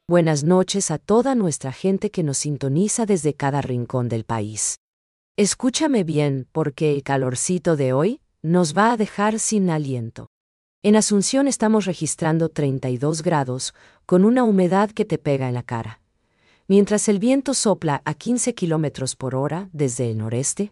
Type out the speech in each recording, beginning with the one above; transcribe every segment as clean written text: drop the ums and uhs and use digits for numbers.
Buenas noches a toda nuestra gente que nos sintoniza desde cada rincón del país. Escúchame bien, porque el calorcito de hoy nos va a dejar sin aliento. En Asunción estamos registrando 32 grados, con una humedad que te pega en la cara. Mientras el viento sopla a 15 kilómetros por hora desde el noreste.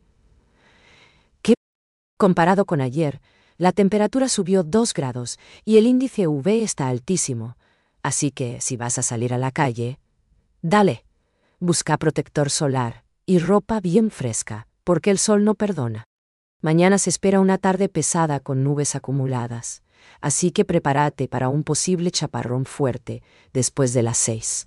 Comparado con ayer, la temperatura subió 2 grados y el índice UV está altísimo. Así que, si vas a salir a la calle, dale, busca protector solar y ropa bien fresca, porque el sol no perdona. Mañana se espera una tarde pesada con nubes acumuladas, así que prepárate para un posible chaparrón fuerte después de las 6.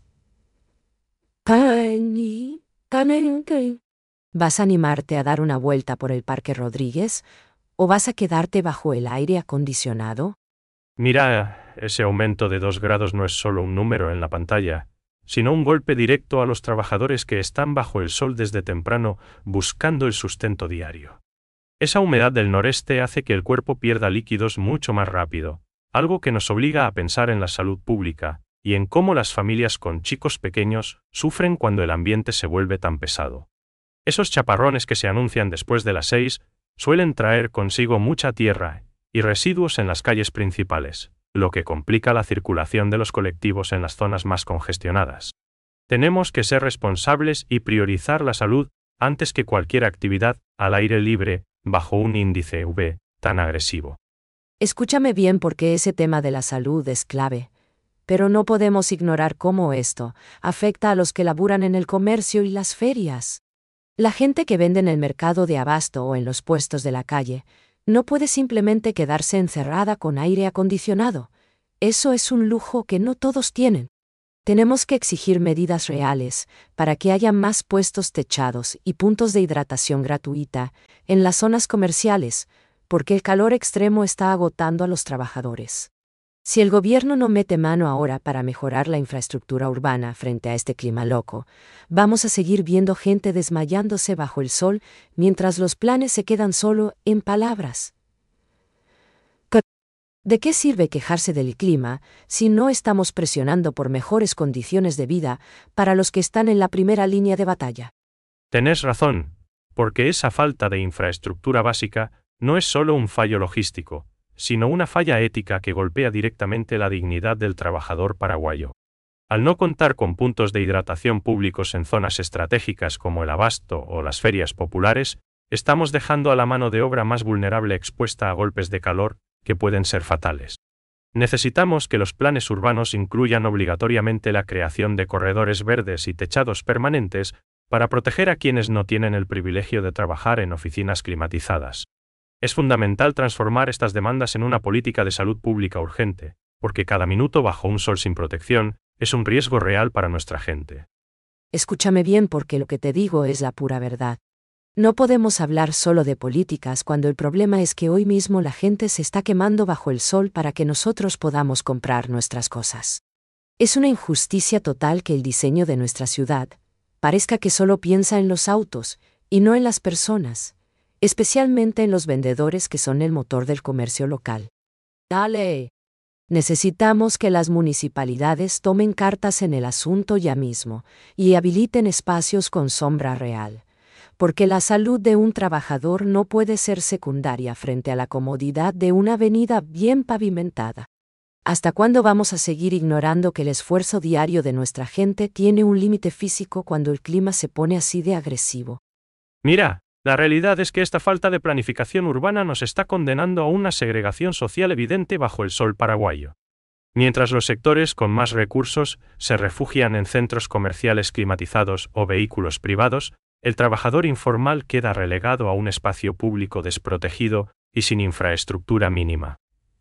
¿Vas a animarte a dar una vuelta por el Parque Rodríguez o vas a quedarte bajo el aire acondicionado? Mira, ese aumento de 2 grados no es solo un número en la pantalla, sino un golpe directo a los trabajadores que están bajo el sol desde temprano buscando el sustento diario. Esa humedad del noreste hace que el cuerpo pierda líquidos mucho más rápido, algo que nos obliga a pensar en la salud pública y en cómo las familias con chicos pequeños sufren cuando el ambiente se vuelve tan pesado. Esos chaparrones que se anuncian después de las 6 suelen traer consigo mucha tierra y residuos en las calles principales, lo que complica la circulación de los colectivos en las zonas más congestionadas. Tenemos que ser responsables y priorizar la salud antes que cualquier actividad al aire libre bajo un índice UV tan agresivo. Escúchame bien, porque ese tema de la salud es clave. Pero no podemos ignorar cómo esto afecta a los que laburan en el comercio y las ferias. La gente que vende en el mercado de abasto o en los puestos de la calle no puede simplemente quedarse encerrada con aire acondicionado. Eso es un lujo que no todos tienen. Tenemos que exigir medidas reales para que haya más puestos techados y puntos de hidratación gratuita en las zonas comerciales, porque el calor extremo está agotando a los trabajadores. Si el gobierno no mete mano ahora para mejorar la infraestructura urbana frente a este clima loco, vamos a seguir viendo gente desmayándose bajo el sol mientras los planes se quedan solo en palabras. ¿De qué sirve quejarse del clima si no estamos presionando por mejores condiciones de vida para los que están en la primera línea de batalla? Tenés razón, porque esa falta de infraestructura básica no es solo un fallo logístico, sino una falla ética que golpea directamente la dignidad del trabajador paraguayo. Al no contar con puntos de hidratación públicos en zonas estratégicas como el abasto o las ferias populares, estamos dejando a la mano de obra más vulnerable expuesta a golpes de calor que pueden ser fatales. Necesitamos que los planes urbanos incluyan obligatoriamente la creación de corredores verdes y techados permanentes para proteger a quienes no tienen el privilegio de trabajar en oficinas climatizadas. Es fundamental transformar estas demandas en una política de salud pública urgente, porque cada minuto bajo un sol sin protección es un riesgo real para nuestra gente. Escúchame bien, porque lo que te digo es la pura verdad. No podemos hablar solo de políticas cuando el problema es que hoy mismo la gente se está quemando bajo el sol para que nosotros podamos comprar nuestras cosas. Es una injusticia total que el diseño de nuestra ciudad parezca que solo piensa en los autos y no en las personas, especialmente en los vendedores que son el motor del comercio local. Dale. Necesitamos que las municipalidades tomen cartas en el asunto ya mismo y habiliten espacios con sombra real, porque la salud de un trabajador no puede ser secundaria frente a la comodidad de una avenida bien pavimentada. ¿Hasta cuándo vamos a seguir ignorando que el esfuerzo diario de nuestra gente tiene un límite físico cuando el clima se pone así de agresivo? Mira, la realidad es que esta falta de planificación urbana nos está condenando a una segregación social evidente bajo el sol paraguayo. Mientras los sectores con más recursos se refugian en centros comerciales climatizados o vehículos privados, el trabajador informal queda relegado a un espacio público desprotegido y sin infraestructura mínima.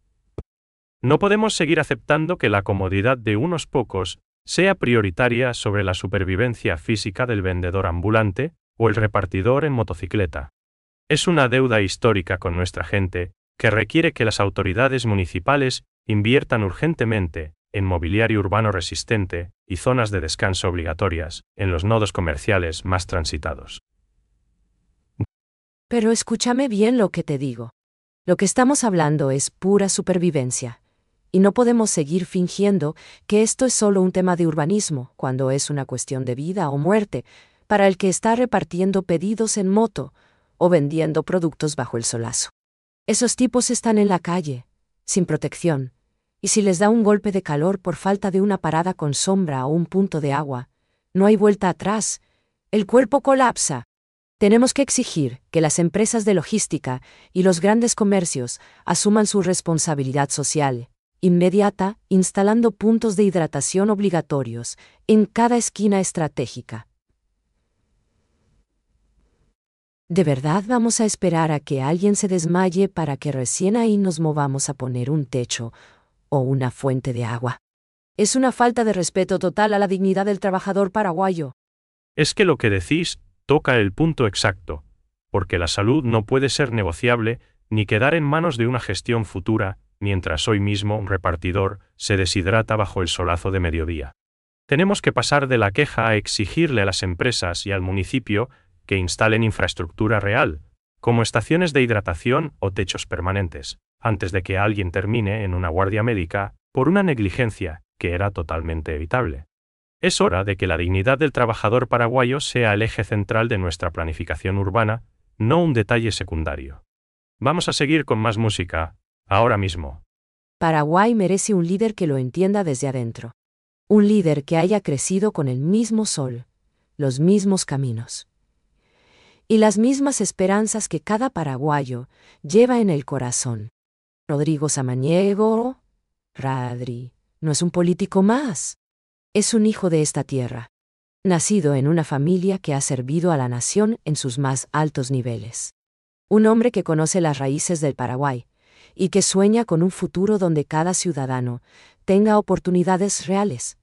No podemos seguir aceptando que la comodidad de unos pocos sea prioritaria sobre la supervivencia física del vendedor ambulante o el repartidor en motocicleta. Es una deuda histórica con nuestra gente que requiere que las autoridades municipales inviertan urgentemente en mobiliario urbano resistente y zonas de descanso obligatorias en los nodos comerciales más transitados. Pero escúchame bien lo que te digo. Lo que estamos hablando es pura supervivencia. Y no podemos seguir fingiendo que esto es solo un tema de urbanismo, cuando es una cuestión de vida o muerte, para el que está repartiendo pedidos en moto o vendiendo productos bajo el solazo. Esos tipos están en la calle, sin protección, y si les da un golpe de calor por falta de una parada con sombra o un punto de agua, no hay vuelta atrás, el cuerpo colapsa. Tenemos que exigir que las empresas de logística y los grandes comercios asuman su responsabilidad social inmediata, instalando puntos de hidratación obligatorios en cada esquina estratégica. ¿De verdad vamos a esperar a que alguien se desmaye para que recién ahí nos movamos a poner un techo o una fuente de agua? Es una falta de respeto total a la dignidad del trabajador paraguayo. Es que lo que decís toca el punto exacto, porque la salud no puede ser negociable ni quedar en manos de una gestión futura, mientras hoy mismo un repartidor se deshidrata bajo el solazo de mediodía. Tenemos que pasar de la queja a exigirle a las empresas y al municipio que instalen infraestructura real, como estaciones de hidratación o techos permanentes, antes de que alguien termine en una guardia médica por una negligencia que era totalmente evitable. Es hora de que la dignidad del trabajador paraguayo sea el eje central de nuestra planificación urbana, no un detalle secundario. Vamos a seguir con más música, ahora mismo. Paraguay merece un líder que lo entienda desde adentro. Un líder que haya crecido con el mismo sol, los mismos caminos y las mismas esperanzas que cada paraguayo lleva en el corazón. Rodrigo Samaniego, Radri, no es un político más. Es un hijo de esta tierra, nacido en una familia que ha servido a la nación en sus más altos niveles. Un hombre que conoce las raíces del Paraguay y que sueña con un futuro donde cada ciudadano tenga oportunidades reales.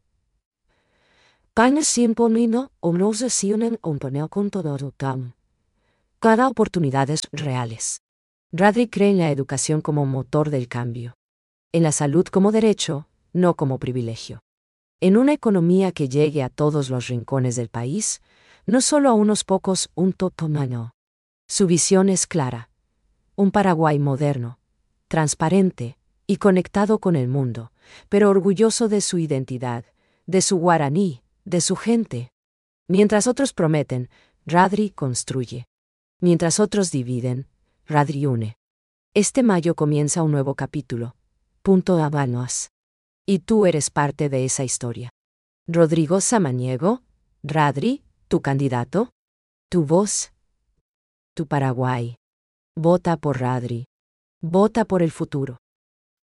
Cada oportunidades reales. Radri cree en la educación como motor del cambio. En la salud como derecho, no como privilegio. En una economía que llegue a todos los rincones del país, no solo a unos pocos, un totomano. Su visión es clara. Un Paraguay moderno, transparente y conectado con el mundo, pero orgulloso de su identidad, de su guaraní, de su gente. Mientras otros prometen, Radri construye. Mientras otros dividen, Radri une. Este mayo comienza un nuevo capítulo. Punto Habanos. Y tú eres parte de esa historia. Rodrigo Samaniego, Radri, tu candidato, tu voz, tu Paraguay. Vota por Radri. Vota por el futuro.